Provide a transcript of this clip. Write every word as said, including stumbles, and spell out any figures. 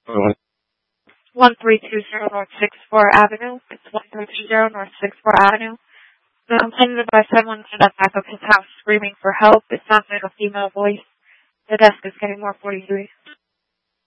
one three two zero North sixth Floor Avenue. It's one three two zero North sixth Floor Avenue. The complainant advised someone to the back of his house screaming for help. It sounds like a female voice. The desk is getting more forty-three.